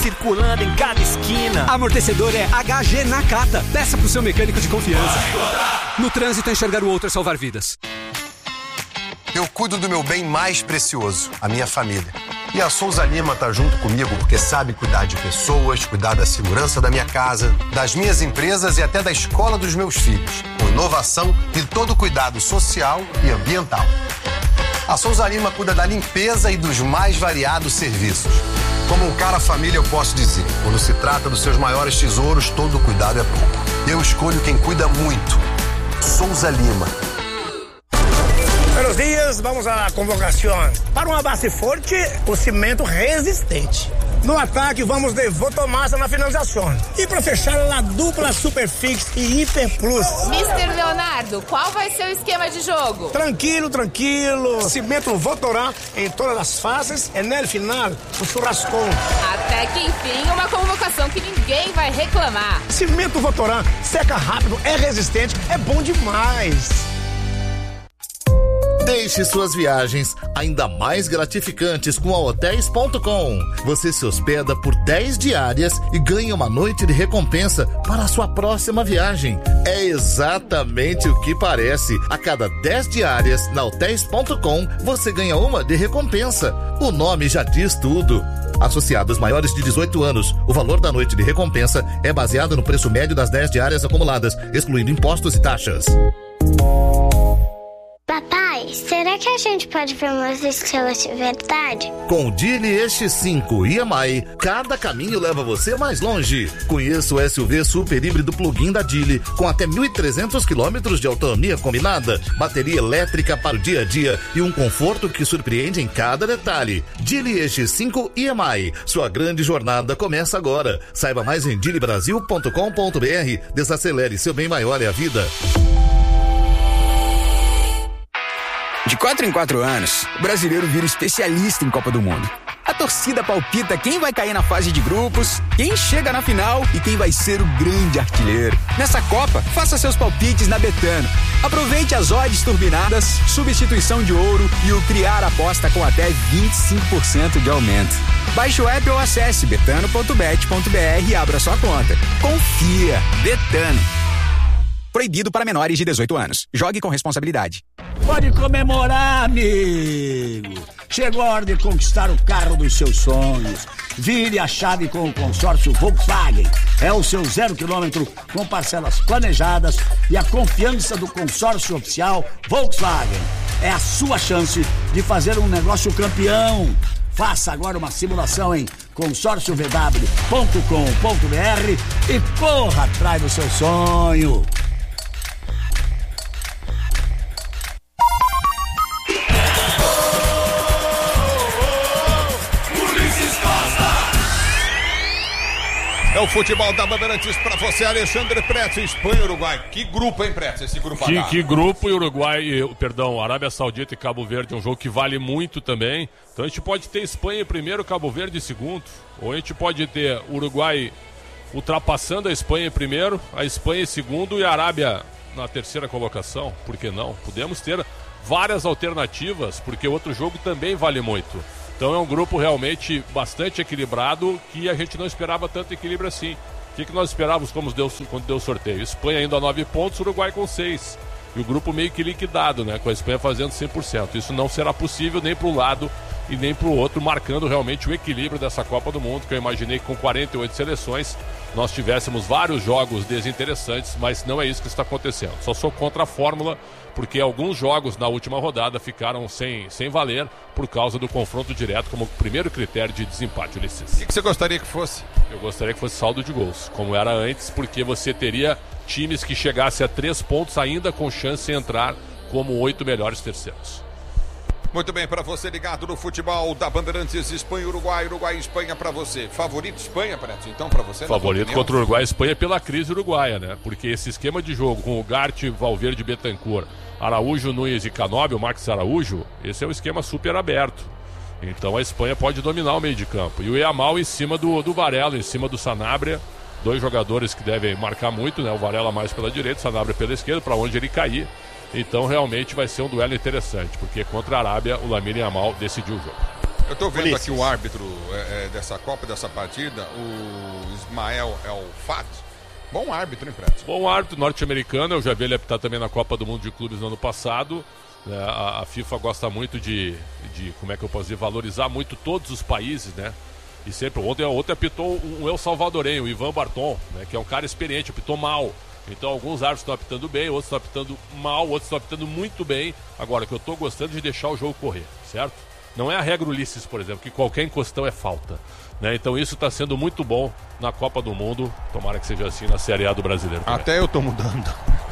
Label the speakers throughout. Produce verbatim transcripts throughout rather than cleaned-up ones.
Speaker 1: circulando em cada esquina.
Speaker 2: Amortecedor é H G Nakata. Peça pro seu mecânico de confiança. No trânsito, enxergar o outro é salvar vidas.
Speaker 3: Eu cuido do meu bem mais precioso, a minha família. E a Souza Lima tá junto comigo porque sabe cuidar de pessoas, cuidar da segurança da minha casa, das minhas empresas e até da escola dos meus filhos. Com inovação e todo cuidado social e ambiental. A Souza Lima cuida da limpeza e dos mais variados serviços. Como um cara família, eu posso dizer, quando se trata dos seus maiores tesouros, todo cuidado é pouco. Eu escolho quem cuida muito. Souza Lima.
Speaker 4: Buenos dias, vamos à convocação. Para uma base forte, o cimento resistente. No ataque, vamos de Votomassa na finalização. E para fechar, a dupla Superfix e Hiper Plus.
Speaker 5: mister Leonardo, qual vai ser o esquema de jogo?
Speaker 4: Tranquilo, tranquilo. Cimento Votorá em todas as fases e no final, o churrascão.
Speaker 5: Até que enfim, uma convocação que ninguém vai reclamar.
Speaker 4: Cimento Votorá, seca rápido, é resistente, é bom demais.
Speaker 6: Deixe suas viagens ainda mais gratificantes com a hotéis ponto com. Você se hospeda por dez diárias e ganha uma noite de recompensa para a sua próxima viagem. É exatamente o que parece. A cada dez diárias na hotéis ponto com, você ganha uma de recompensa. O nome já diz tudo. Associados maiores de dezoito anos, o valor da noite de recompensa é baseado no preço médio das dez diárias acumuladas, excluindo impostos e taxas.
Speaker 7: Papai, será que a gente pode ver umas estrelas de verdade?
Speaker 6: Com o Geely E X cinco e M I, cada caminho leva você mais longe. Conheça o S U V super híbrido plug-in da Geely, com até mil e trezentos quilômetros de autonomia combinada, bateria elétrica para o dia a dia e um conforto que surpreende em cada detalhe. Geely E X cinco e M I, sua grande jornada começa agora. Saiba mais em geely brasil ponto com ponto b r. Desacelere, seu bem maior é a vida.
Speaker 8: De quatro em quatro anos, o brasileiro vira especialista em Copa do Mundo. A torcida palpita quem vai cair na fase de grupos, quem chega na final e quem vai ser o grande artilheiro. Nessa Copa, faça seus palpites na Betano. Aproveite as odds turbinadas, substituição de ouro e o criar aposta com até vinte e cinco por cento de aumento. Baixe o app ou acesse betano ponto bet ponto b r e abra sua conta. Confia. Betano. Proibido para menores de dezoito anos. Jogue com responsabilidade.
Speaker 9: Pode comemorar, amigo. Chegou a hora de conquistar o carro dos seus sonhos. Vire a chave com o consórcio Volkswagen. É o seu zero quilômetro com parcelas planejadas e a confiança do consórcio oficial Volkswagen. É a sua chance de fazer um negócio campeão. Faça agora uma simulação em consórcio v w ponto com ponto b r e corra atrás do seu sonho.
Speaker 10: É o futebol da Bandeirantes pra você, Alexandre Pretz, Espanha e Uruguai. Que grupo, hein, Pretz, esse grupo
Speaker 11: que,
Speaker 10: H?
Speaker 11: que grupo, e Uruguai, perdão, Arábia Saudita e Cabo Verde é um jogo que vale muito também. Então a gente pode ter Espanha em primeiro, Cabo Verde em segundo. Ou a gente pode ter Uruguai ultrapassando a Espanha em primeiro, a Espanha em segundo e a Arábia na terceira colocação. Por que não? Podemos ter várias alternativas, porque o outro jogo também vale muito. Então é um grupo realmente bastante equilibrado, que a gente não esperava tanto equilíbrio assim. O que, que nós esperávamos como deu, quando deu o sorteio? Espanha indo a nove pontos, Uruguai com seis. E o grupo meio que liquidado, né? Com a Espanha fazendo cem por cento. Isso não será possível nem para um lado e nem para o outro, marcando realmente o equilíbrio dessa Copa do Mundo, que eu imaginei que com quarenta e oito seleções nós tivéssemos vários jogos desinteressantes, mas não é isso que está acontecendo. Só sou contra a fórmula, porque alguns jogos na última rodada ficaram sem, sem valer por causa do confronto direto como primeiro critério de desempate, Ulisses.
Speaker 10: O que, que você gostaria que fosse?
Speaker 11: Eu gostaria que fosse saldo de gols, como era antes, porque você teria times que chegassem a três pontos ainda com chance de entrar como oito melhores terceiros.
Speaker 10: Muito bem, para você ligado no futebol da Bandeirantes, Espanha, Uruguai, Uruguai e Espanha para você. Favorito Espanha, Preto? Então para você?
Speaker 11: Favorito contra o Uruguai e Espanha pela crise uruguaia, né? Porque esse esquema de jogo com o Garte, Valverde, Betancur, Araújo, Nunes e Canóbio, Marcos Araújo, esse é um esquema super aberto. Então a Espanha pode dominar o meio de campo. E o Yamal em cima do, do Varela, em cima do Sanabria, dois jogadores que devem marcar muito, né? O Varela mais pela direita, o Sanabria pela esquerda, para onde ele cair. Então realmente vai ser um duelo interessante, porque contra a Arábia o Lamine Yamal decidiu o jogo.
Speaker 10: Eu tô vendo
Speaker 12: Ulisses.
Speaker 10: aqui o árbitro é, é, dessa Copa, dessa partida, o Ismael El Fat. Bom árbitro, hein, Preto?
Speaker 11: Bom árbitro norte-americano, eu já vi ele apitar também na Copa do Mundo de Clubes no ano passado. É, a, a FIFA gosta muito de, de, como é que eu posso dizer, valorizar muito todos os países, né? E sempre, ontem, ontem apitou um El Salvadorenho, o Ivan Barton, né, que é um cara experiente, apitou mal. Então alguns árbitros estão apitando bem, outros estão apitando mal, outros estão apitando muito bem. Agora, que eu estou gostando de deixar o jogo correr, certo? Não é a regra Ulisses, por exemplo, que qualquer encostão é falta. Né? Então isso está sendo muito bom na Copa do Mundo. Tomara que seja assim na Série A do Brasileiro também.
Speaker 10: Até eu tô mudando.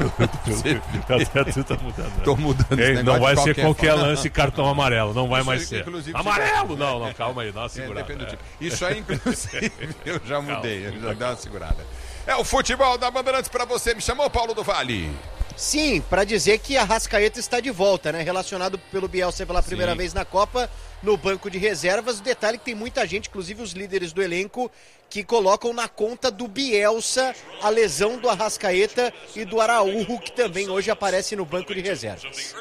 Speaker 11: Até tu tá mudando.
Speaker 10: Tô mudando.
Speaker 11: Ei, não vai ser qualquer
Speaker 10: forma.
Speaker 11: lance cartão amarelo. Não vai
Speaker 10: Isso
Speaker 11: mais
Speaker 10: aí,
Speaker 11: ser.
Speaker 10: inclusive,
Speaker 11: Amarelo!
Speaker 10: já...
Speaker 11: Não, não, calma aí, dá uma segurada.
Speaker 10: É,
Speaker 11: é.
Speaker 10: Isso aí, inclusive, eu já mudei. Eu já dei uma segurada. É o futebol da Bandeirantes pra você. Me chamou Paulo do Vale.
Speaker 12: Sim, para dizer que a Arrascaeta está de volta, né? Relacionado pelo Bielsa pela primeira
Speaker 10: Sim.
Speaker 12: vez na Copa, no banco de reservas. O detalhe é que tem muita gente, inclusive os líderes do elenco, que colocam na conta do Bielsa a lesão do Arrascaeta e do Araújo, que também hoje aparece no banco de reservas.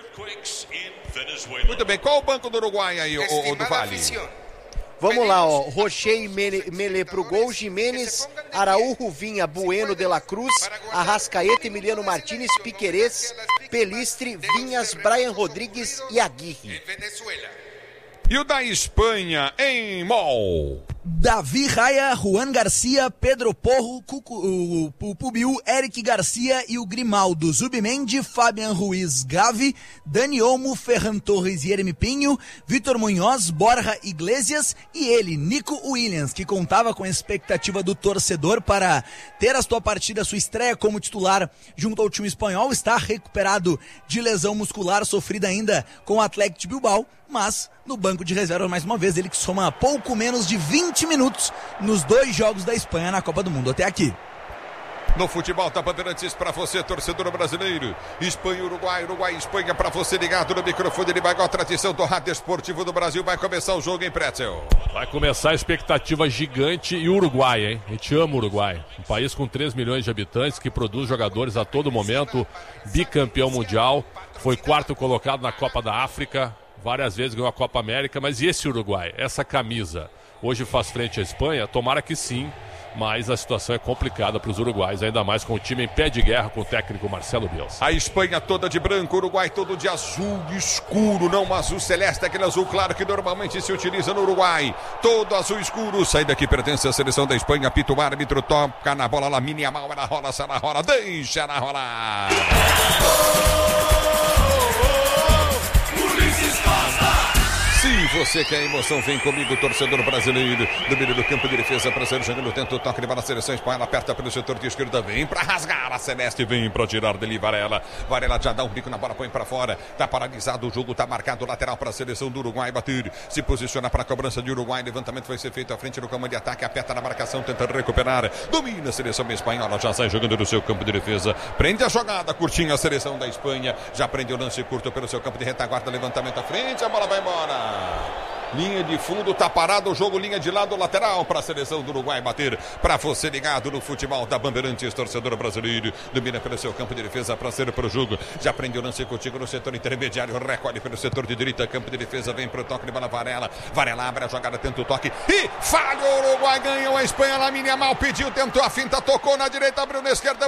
Speaker 10: Muito bem, qual o banco do Uruguai aí, o, o do Vale?
Speaker 12: Vamos lá, ó. Rocher e Mele, Mele pro gol, Jimenez, Araújo, Vinha, Bueno, De La Cruz, Arrascaeta, Emiliano Martínez, Piquerez, Pelistre, Vinhas, Brian Rodrigues e Aguirre.
Speaker 10: E o da Espanha, em Mol.
Speaker 13: Davi Raia, Juan Garcia, Pedro Porro, Cucu, o, o Pubiu, Eric Garcia e o Grimaldo, Zubimendi, Fabian Ruiz, Gavi, Dani Olmo, Ferran Torres e Yeremi Pinho, Vitor Munhoz, Borja Iglesias e ele, Nico Williams, que contava com a expectativa do torcedor para ter a sua partida, a sua estreia como titular junto ao time espanhol, está recuperado de lesão muscular sofrida ainda com o Athletic de Bilbao, mas no banco de reserva mais uma vez, ele que soma pouco menos de vinte minutos nos dois jogos da Espanha na Copa do Mundo até aqui.
Speaker 10: No futebol da Bandeirantes para você, torcedor brasileiro. Espanha, Uruguai, Uruguai, Espanha para você ligado no microfone de Bagual, tradição do rádio esportivo do Brasil. Vai começar o jogo em Pretzel.
Speaker 11: Vai começar a expectativa gigante e Uruguai, hein? A gente ama o Uruguai. Um país com três milhões de habitantes que produz jogadores a todo momento. Bicampeão mundial. Foi quarto colocado na Copa da África. Várias vezes ganhou a Copa América. Mas e esse Uruguai? Essa camisa hoje faz frente à Espanha? Tomara que sim. Mas a situação é complicada para os uruguaios, ainda mais com o time em pé de guerra com o técnico Marcelo Bielsa.
Speaker 10: A Espanha toda de branco, o Uruguai todo de azul escuro, não azul celeste, aquele azul claro que normalmente se utiliza no Uruguai. Todo azul escuro, sai daqui, pertence à seleção da Espanha, apita o árbitro, toca na bola, Lamine Yamal, ela rola, ela rola, deixa ela rolar. Se você quer emoção, vem comigo, torcedor brasileiro. Do meio do campo de defesa, prazer jogando, tenta o toque de bola, a seleção espanhola aperta pelo setor de esquerda, vem pra rasgar a Celeste, vem pra tirar dele Varela. Varela já dá um bico na bola, põe pra fora, tá paralisado o jogo, tá marcado lateral pra seleção do Uruguai bater. Se posiciona pra cobrança de Uruguai, levantamento vai ser feito à frente do campo de ataque, aperta na marcação, tenta recuperar, domina a seleção espanhola, já sai jogando no seu campo de defesa, prende a jogada, curtinha a seleção da Espanha, já prende o lance curto pelo seu campo de retaguarda, levantamento à frente, a bola vai embora. Linha de fundo, tá parado o jogo, linha de lado, lateral para a seleção do Uruguai bater. Para você ligado no futebol da Bandeirantes, torcedor brasileiro, domina pelo seu campo de defesa para ser para o jogo. Já prende o lance contigo no setor intermediário, recolhe pelo setor de direita, campo de defesa, vem para o toque de bola, Varela. Varela abre a jogada, tenta o toque e falha o Uruguai, ganhou a Espanha, Lamine Yamal pediu, tentou a finta, tocou na direita, abriu na esquerda.